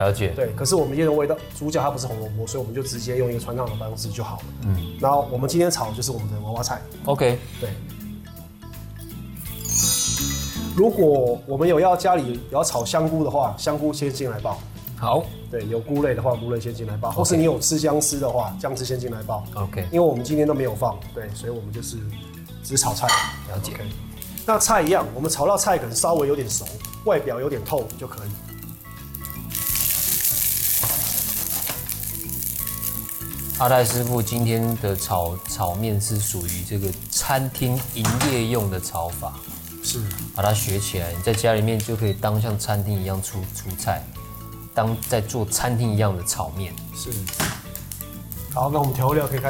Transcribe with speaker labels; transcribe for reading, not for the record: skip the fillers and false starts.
Speaker 1: 了解。
Speaker 2: 对，可是我们今天的味道主角它不是红萝卜，所以我们就直接用一个传统的方式就好了。然后我们今天炒的就是我们的娃娃菜。
Speaker 1: OK。
Speaker 2: 对。如果我们家里有要炒香菇的话，香菇先进来爆。
Speaker 1: 好。
Speaker 2: 对，有菇类的话，菇类先进来爆，或是你有吃姜丝的话，姜丝先进来爆。
Speaker 1: OK。
Speaker 2: 因为我们今天都没有放，对，所以我们就是只炒菜。
Speaker 1: 了解。
Speaker 2: Okay. 那菜一样，我们炒到菜可能稍微有点熟，外表有点透就可以。
Speaker 1: 阿泰师傅今天的炒面是属于这个餐厅营业用的炒法，
Speaker 2: 是
Speaker 1: 把它学起来，你在家里面就可以当像餐厅一样出菜，当在做餐厅一样的炒面。
Speaker 2: 是。好，那我们调味料可以开始。